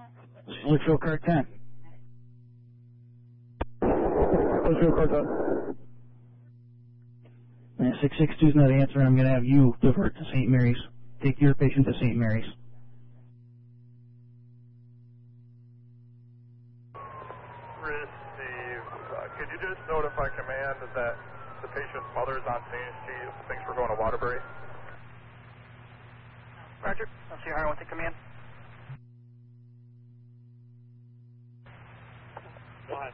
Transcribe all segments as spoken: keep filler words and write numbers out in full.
Litchfield car ten. Litchfield car ten. And six six two is not answering. I'm going to have you divert to Saint Mary's. Take your patient to Saint Mary's. Receive. Uh, could you just notify command that the patient's mother is on scene? She thinks we're going to Waterbury. Roger. I'll see her. I want to command. Go ahead.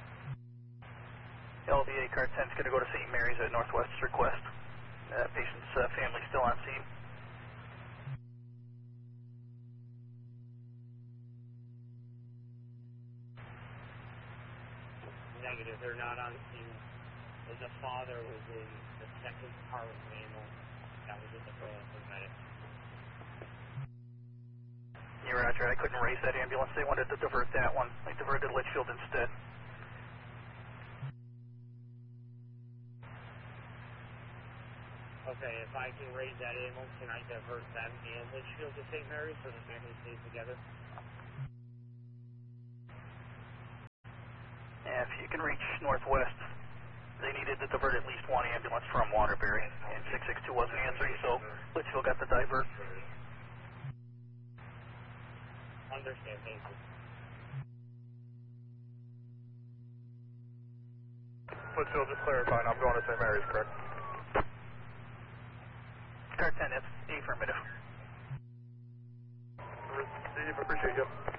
L V A car ten is going to go to Saint Mary's at Northwest's request. Uh, patient's uh, family still on scene. Negative, they're not on scene. The father was in the second car with manual. That was at the front of the medic. Yeah, Roger. I couldn't raise that ambulance. They wanted to divert that one. They diverted Litchfield instead. Okay, if I can raise that ambulance, can I divert them and Litchfield to Saint Mary's so the family stays together? Yeah, if you can reach Northwest, they needed to divert at least one ambulance from Waterbury, and six six two wasn't answering, so Litchfield got the divert. Understand, thank you. Litchfield, just clarifying, I'm going to Saint Mary's, correct? Car ten, that's affirmative. Receive, appreciate you.